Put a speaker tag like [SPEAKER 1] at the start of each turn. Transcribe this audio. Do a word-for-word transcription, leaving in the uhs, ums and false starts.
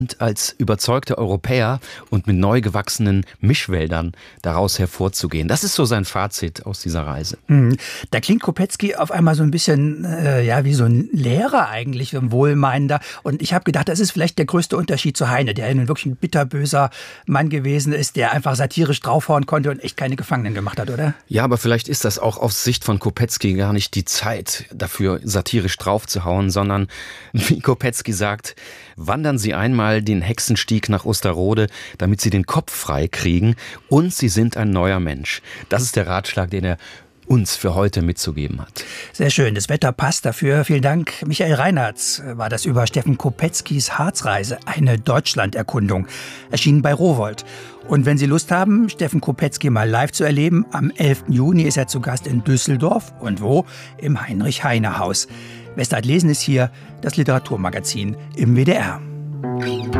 [SPEAKER 1] als überzeugter Europäer und mit neu gewachsenen Mischwäldern daraus hervorzugehen. Das ist so sein Fazit aus dieser Reise.
[SPEAKER 2] Mhm. Da klingt Kopetzky auf einmal so ein bisschen äh, ja, wie so ein Lehrer eigentlich, ein Wohlmeinender. Und ich habe gedacht, das ist vielleicht der größte Unterschied zu Heine, der nun wirklich ein bitterböser Mann gewesen ist, der einfach satirisch draufhauen konnte und echt keine Gefangenen gemacht hat, oder?
[SPEAKER 1] Ja, aber vielleicht ist das auch aus Sicht von Kopetzky gar nicht die Zeit dafür, satirisch draufzuhauen, sondern, wie Kopetzky sagt, wandern Sie einmal den Hexenstieg nach Osterode, damit Sie den Kopf frei kriegen und Sie sind ein neuer Mensch. Das ist der Ratschlag, den er uns für heute mitzugeben hat.
[SPEAKER 2] Sehr schön, das Wetter passt dafür. Vielen Dank. Michael Reinhartz war das über Steffen Kopetzkys Harzreise, eine Deutschlanderkundung, erschienen bei Rowohlt. Und wenn Sie Lust haben, Steffen Kopetzky mal live zu erleben, am elften Juni ist er zu Gast in Düsseldorf. Und wo? Im Heinrich-Heine-Haus. Westart Lesen ist hier das Literaturmagazin im W D R.